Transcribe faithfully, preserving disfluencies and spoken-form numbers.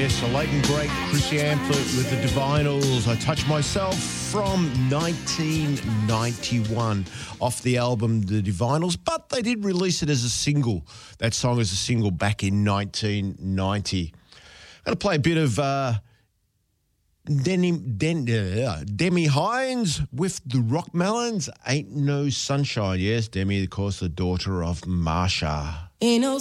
Yes, a late and great Chrissy Amphlett with the Divinals. I Touch Myself from nineteen ninety-one off the album The Divinals, but they did release it as a single, that song as a single back in nineteen ninety. I'm going to play a bit of uh, Demi, Den, uh, Demi Hines with the Rockmelons. Ain't No Sunshine. Yes, Demi, of course, the daughter of Marsha. Ain't no